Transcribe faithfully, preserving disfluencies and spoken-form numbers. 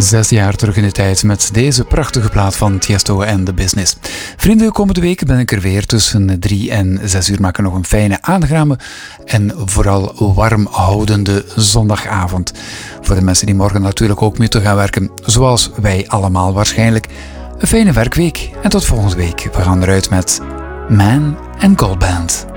Zes jaar terug in de tijd met deze prachtige plaat van Tiesto en The Business. Vrienden, komende week ben ik er weer tussen drie en zes uur. Maken nog een fijne, aangename en vooral warm houdende zondagavond. Voor de mensen die morgen natuurlijk ook moeten gaan werken, zoals wij allemaal waarschijnlijk. Een fijne werkweek en tot volgende week. We gaan eruit met Man and Gold Band.